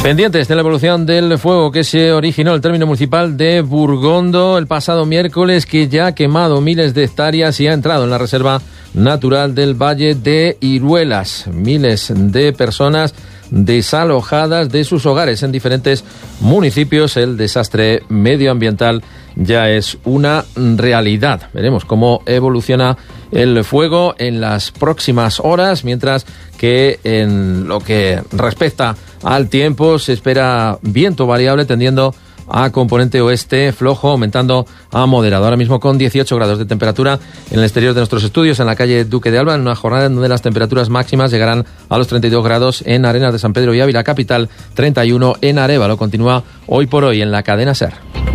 Pendientes de la evolución del fuego que se originó en el término municipal de Burgondo el pasado miércoles, que ya ha quemado miles de hectáreas y ha entrado en la reserva natural del Valle de Iruelas. Miles de personas desalojadas de sus hogares en diferentes municipios. El desastre medioambiental ya es una realidad. Veremos cómo evoluciona el fuego en las próximas horas, mientras que en lo que respecta al tiempo se espera viento variable tendiendo a componente oeste flojo, aumentando a moderado. Ahora mismo con 18 grados de temperatura en el exterior de nuestros estudios, en la calle Duque de Alba, en una jornada en donde las temperaturas máximas llegarán a los 32 grados en Arenas de San Pedro y Ávila capital, 31 en Arévalo. Continúa Hoy por Hoy en la cadena SER.